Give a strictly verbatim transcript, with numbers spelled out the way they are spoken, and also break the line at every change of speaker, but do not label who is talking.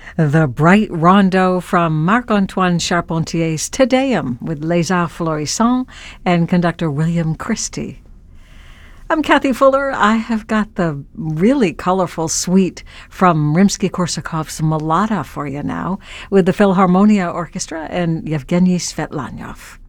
The bright rondo from Marc-Antoine Charpentier's Te Deum with Les Arts Florissants and conductor William Christie. I'm Kathy Fuller. I have got the really colorful suite from Rimsky-Korsakov's Mulata for you now with the Philharmonia Orchestra and Yevgeny Svetlanov.